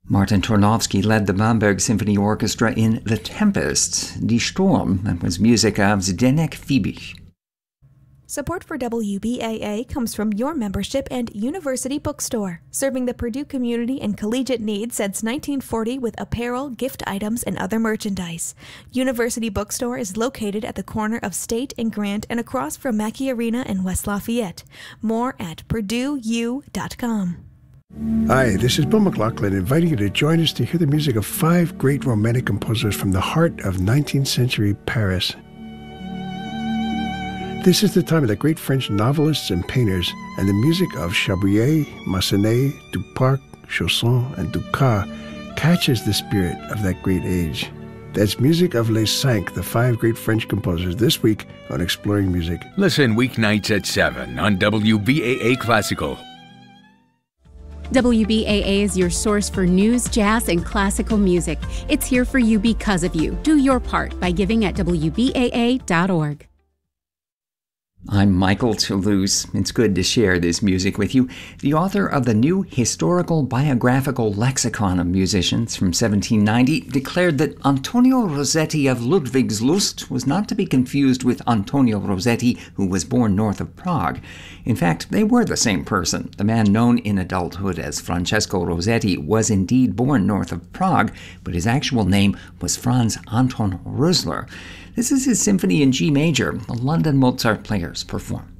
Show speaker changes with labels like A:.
A: Martin Tornowski led the Bamberg Symphony Orchestra in The Tempest, Die Sturm, that was music of Zdeněk Fibiš.
B: Support for WBAA comes from your membership and University Bookstore, serving the Purdue community and collegiate needs since 1940 with apparel, gift items, and other merchandise. University Bookstore is located at the corner of State and Grant and across from Mackey Arena in West Lafayette. More at purdueu.com.
C: Hi, this is Bill McLaughlin, inviting you to join us to hear the music of 5 great romantic composers from the heart of 19th century Paris. This is the time of the great French novelists and painters, and the music of Chabrier, Massenet, Duparc, Chausson, and Dukas catches the spirit of that great age. That's music of Les Cinq, the 5 great French composers, this week on Exploring Music.
D: Listen weeknights at 7 on WBAA Classical.
E: WBAA is your source for news, jazz, and classical music. It's here for you because of you. Do your part by giving at WBAA.org.
A: I'm Michael Toulouse. It's good to share this music with you. The author of the new historical biographical lexicon of musicians from 1790 declared that Antonio Rossetti of Ludwigslust was not to be confused with Antonio Rossetti, who was born north of Prague. In fact, they were the same person. The man known in adulthood as Francesco Rossetti was indeed born north of Prague, but his actual name was Franz Anton Rösler. This is his symphony in G major. The London Mozart Players perform.